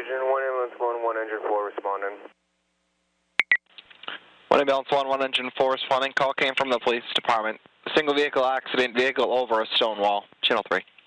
Engine 1, ambulance 1, engine 4 responding. 1 ambulance 1, engine 4 responding. Call came from the police department. Single vehicle accident, vehicle over a stone wall. Channel 3.